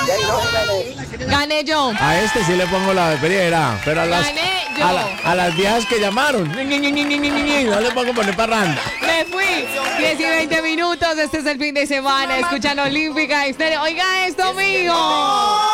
Gané yo. A este sí le pongo la primera, pero Gané yo. a las viejas que llamaron, no le pongo poner parranda. Me fui. 10 y 20 minutos. Este es el fin de semana. Escuchan Olímpica Estéreo. Oiga esto, amigo.